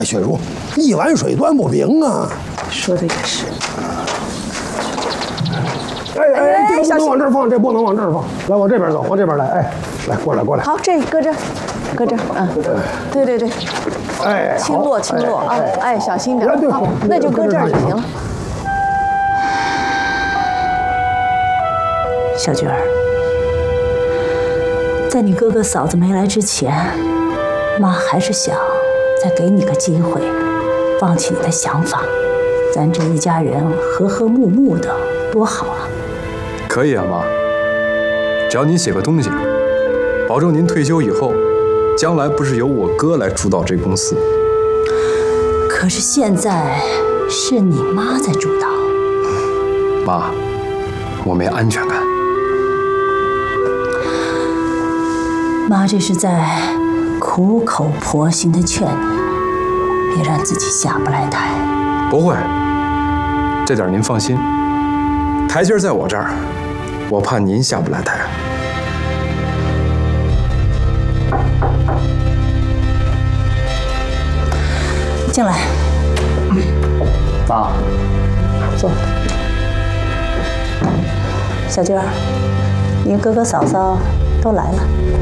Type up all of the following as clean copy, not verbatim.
雪茹，一碗水端不平啊！ 说的也是。 哎，这不能往这儿放，这不能往这儿放，来往这边走，往这边来，哎，来过来过来。 好，这搁这儿，搁这儿，对对对， 哎， 轻落轻落啊，哎，小心点， 好， 那就搁这儿就行了。 小娟儿，在你哥哥嫂子没来之前，妈还是想再给你个机会，放弃你的想法，咱这一家人和和睦睦的，多好啊！ 可以啊，妈。只要您写个东西，保证您退休以后，将来不是由我哥来主导这公司。 可是现在是你妈在主导。 妈，我没安全感。 妈这是在苦口婆心地劝你，别让自己下不来台。 不会，这点您放心，台阶在我这儿，我怕您下不来台。 进来， 妈， 坐。小娟儿，你哥哥嫂嫂都来了，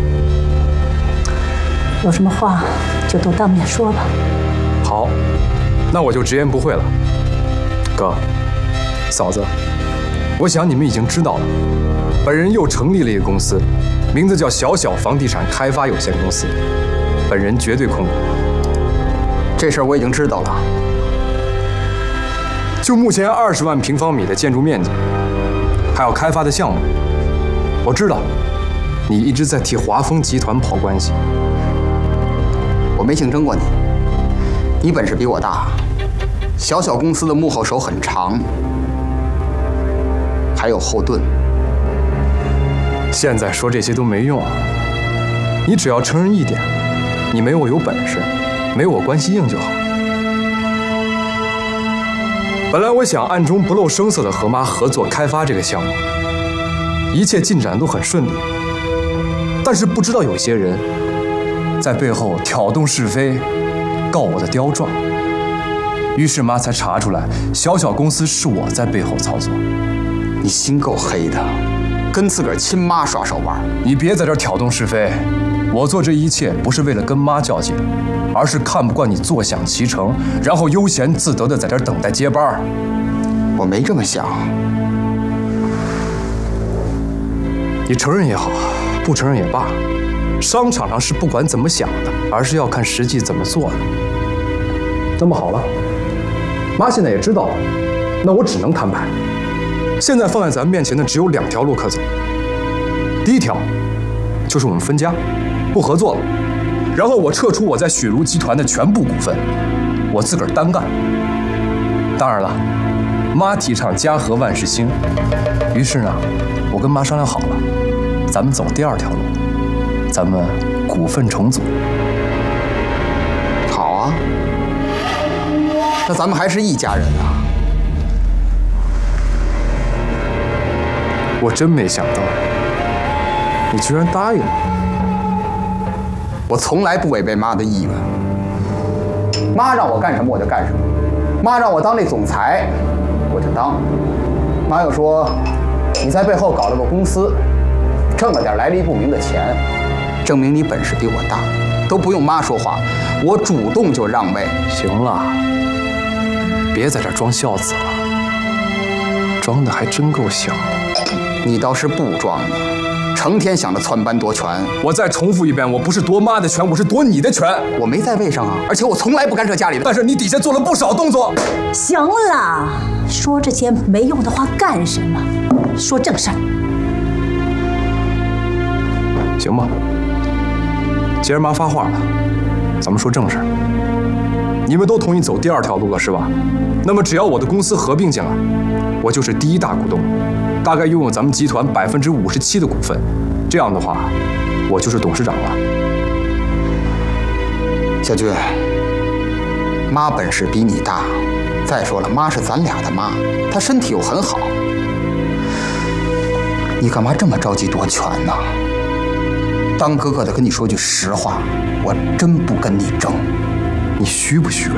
有什么话就都当面说吧。 好，那我就直言不讳了。哥，嫂子，我想你们已经知道了，本人又成立了一个公司，名字叫小小房地产开发有限公司，本人绝对控股。 这事儿我已经知道了。 就目前20万平方米的建筑面积，还有开发的项目，我知道你一直在替华丰集团跑关系。 我没竞争过你，你本事比我大，小小公司的幕后手很长，还有后盾。 现在说这些都没用，你只要承认一点，你没我有本事，没我关系硬就好。本来我想暗中不露声色地和妈合作开发这个项目，一切进展都很顺利。但是不知道有些人在背后挑动是非，告我的刁状，于是妈才查出来小小公司是我在背后操作。 你心够黑的，跟自个儿亲妈耍手腕。 你别在这儿挑动是非，我做这一切不是为了跟妈较劲，而是看不惯你坐享其成，然后悠闲自得的在这儿等待接班。 我没这么想。 你承认也好，不承认也罢，商场上是不管怎么想的，而是要看实际怎么做的。那么好了，妈现在也知道了，那我只能摊牌。现在放在咱们面前的只有2条路可走。第一条，就是我们分家，不合作了，然后我撤出我在雪茹集团的全部股份，我自个儿单干。当然了，妈提倡家和万事兴，于是呢，我跟妈商量好了，咱们走第2条路，咱们股份重组。 好啊，那咱们还是一家人啊。 我真没想到，你居然答应了。 我从来不违背妈的意愿，妈让我干什么我就干什么，妈让我当那总裁，我就当。妈又说你在背后搞了个公司，挣了点来历不明的钱，证明你本事比我大，都不用妈说话，我主动就让位。 行了，别在这装孝子了，装的还真够像的。 你倒是不装呢，成天想着篡班夺权。 我再重复一遍，我不是夺妈的权，我是夺你的权。 我没在位上啊，而且我从来不干涉家里的。 但是你底下做了不少动作。 行了，说这些没用的话干什么？说正事儿。 行吧，既然妈发话了，咱们说正事儿。你们都同意走第2条路了是吧？那么只要我的公司合并进来，我就是第1大股东，大概拥有咱们集团57%的股份。这样的话，我就是董事长了。 小军，妈本事比你大，再说了，妈是咱俩的妈，她身体又很好，你干嘛这么着急夺权呢？当哥哥的跟你说句实话，我真不跟你争。 你虚不虚伪？